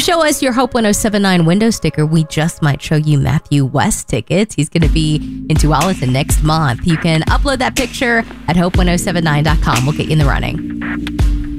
show us your Hope 1079 window sticker, we just might show you Matthew West tickets. He's going to be in Tualatin next month. You can upload that picture at hope1079.com. We'll get you in the running.